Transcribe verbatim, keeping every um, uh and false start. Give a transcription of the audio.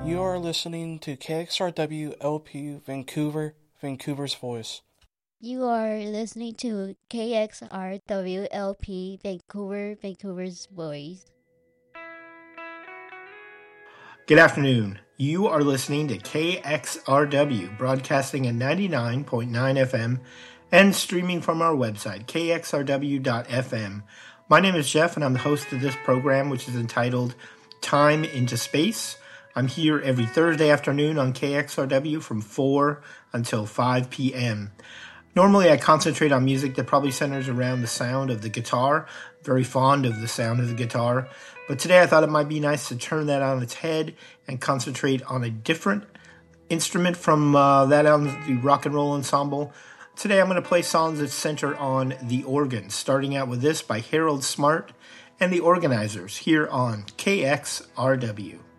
You are listening to K X R W L P Vancouver, Vancouver's Voice. You are listening to K X R W L P Vancouver, Vancouver's Voice. Good afternoon. You are listening to K X R W, broadcasting at ninety-nine point nine F M and streaming from our website, k x r w dot f m. My name is Jeff, and I'm the host of this program, which is entitled Time into Space. I'm here every Thursday afternoon on K X R W from four until five p.m. Normally, I concentrate on music that probably centers around the sound of the guitar. I'm very fond of the sound of the guitar. But today I thought it might be nice to turn that on its head and concentrate on a different instrument from uh, that on the rock and roll ensemble. Today I'm going to play songs that center on the organ, starting out with this by Harold Smart and the Organizers here on K X R W.